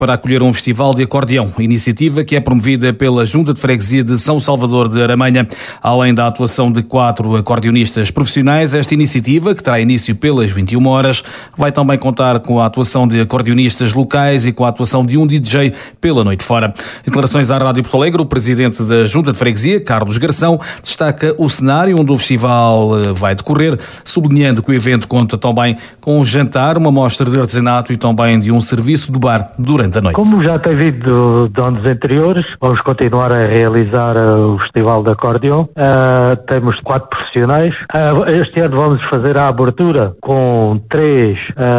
para acolher um festival de acordeão, iniciativa que é promovida pela Junta de Freguesia de São Salvador de Aramanha. Além da atuação de 4 acordeonistas profissionais, esta iniciativa, que terá início pelas 21 horas, vai também contar com a atuação de acordeonistas locais e com a atuação de um DJ pela noite fora. Em declarações à Rádio Porto Alegre, o presidente da Junta de Freguesia, Carlos Garção, destaca o cenário onde o festival vai decorrer, sublinhando que o evento conta também com um jantar, uma mostra de artesanato e também de um serviço de bar durante a noite. Como já tem vindo de anos anteriores, vamos continuar a realizar o Festival de Acordeão. Temos 4 profissionais. Este ano vamos fazer a abertura com 3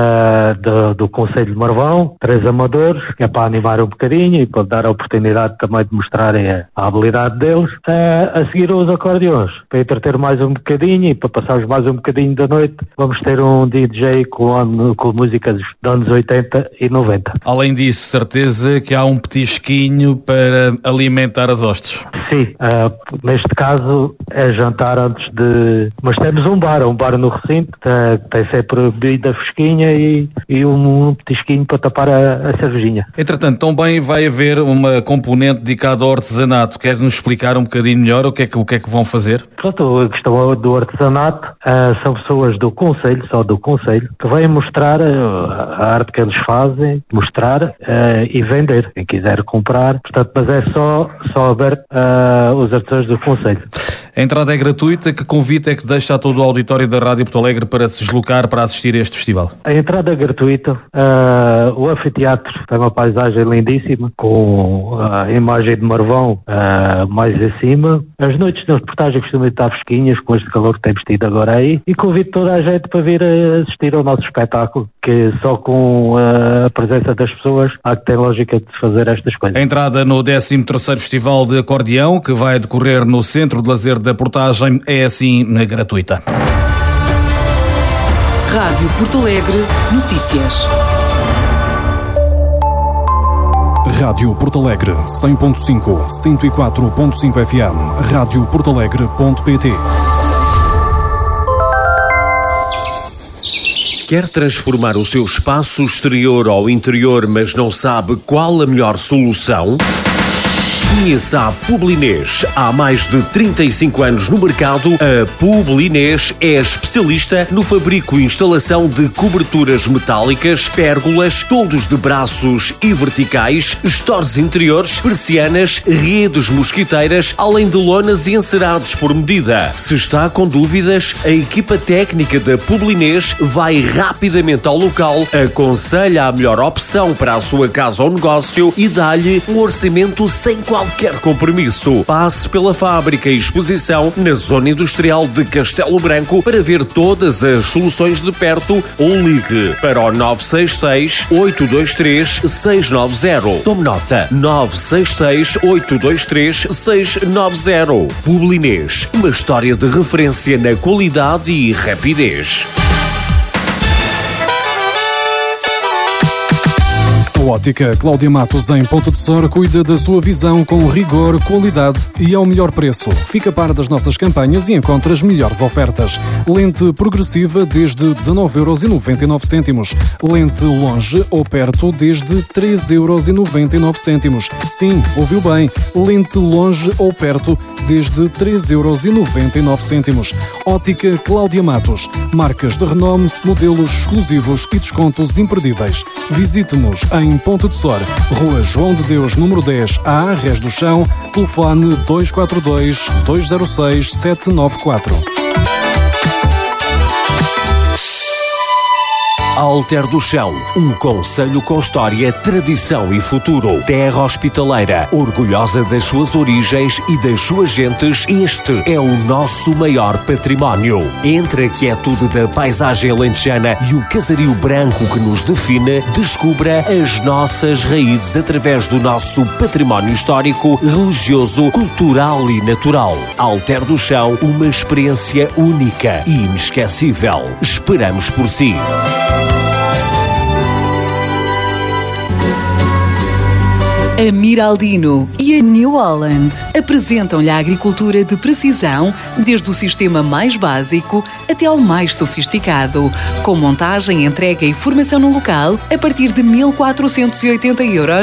do Concelho de Marvão, 3 amadores, que é para animar um bocadinho e para dar a oportunidade também de mostrarem a habilidade deles. A seguir os acordeões, para entreter mais um bocadinho e para passarmos mais um bocadinho da noite, vamos ter um DJ com músicas dos anos 80 e 90. Além disso, certeza que há um petisquinho para alimentar as hostes. Sim, neste caso é jantar antes de... Mas temos um bar no recinto, tem sempre bebida fresquinha e um petisquinho para tapar a cervejinha. Entretanto, também vai haver uma componente dedicada ao artesanato. Queres-nos explicar um bocadinho melhor o que é que vão fazer? Pronto, a questão do artesanato são pessoas do Concelho, só do Concelho, que vêm mostrar a arte que eles fazem, mostrar e vender, quem quiser comprar. Portanto, mas é só aberto os artesãos do Concelho. A entrada é gratuita. Que convite é que deixa a todo o auditório da Rádio Porto Alegre para se deslocar para assistir a este festival? A entrada é gratuita. O anfiteatro tem uma paisagem lindíssima, com a imagem de Marvão mais acima. As noites de reportagem costumam estar fresquinhas, com este calor que temos tido agora aí. E convido toda a gente para vir assistir ao nosso espetáculo, que só com a presença das pessoas há que ter lógica de fazer estas coisas. A entrada no 13º Festival de Acordeão, que vai decorrer no Centro de Lazer da Portagem, é assim gratuita. Rádio Porto Alegre Notícias. Rádio Porto Alegre 100.5, 104.5 FM, radioportalegre.pt. Quer transformar o seu espaço exterior ao interior, mas não sabe qual a melhor solução? Conheça a Publinês. Há mais de 35 anos no mercado, a Publinês é especialista no fabrico e instalação de coberturas metálicas, pérgolas, toldos de braços e verticais, estores interiores, persianas, redes mosquiteiras, além de lonas e encerados por medida. Se está com dúvidas, a equipa técnica da Publinês vai rapidamente ao local, aconselha a melhor opção para a sua casa ou negócio e dá-lhe um orçamento sem qualquer compromisso. Passe pela fábrica e exposição na Zona Industrial de Castelo Branco para ver todas as soluções de perto ou ligue para o 966-823-690. Tome nota: 966-823-690. Publinês, uma história de referência na qualidade e rapidez. A Ótica Cláudia Matos, em Ponta de Sor, cuida da sua visão com rigor, qualidade e ao melhor preço. Fica a par das nossas campanhas e encontra as melhores ofertas. Lente progressiva desde 19,99€. Lente longe ou perto desde 3,99€. Sim, ouviu bem. Lente longe ou perto desde 3,99€. Ótica Cláudia Matos. Marcas de renome, modelos exclusivos e descontos imperdíveis. Visite-nos em Ponta de Sor, Rua João de Deus, número 10A, Rés do Chão, telefone 242-206-794. Alter do Chão, um concelho com história, tradição e futuro. Terra hospitaleira, orgulhosa das suas origens e das suas gentes, este é o nosso maior património. Entre a quietude da paisagem alentejana e o casario branco que nos define, descubra as nossas raízes através do nosso património histórico, religioso, cultural e natural. Alter do Chão, uma experiência única e inesquecível. Esperamos por si. A Miraldino e a New Holland apresentam-lhe a agricultura de precisão, desde o sistema mais básico até ao mais sofisticado, com montagem, entrega e formação no local a partir de 1.480 €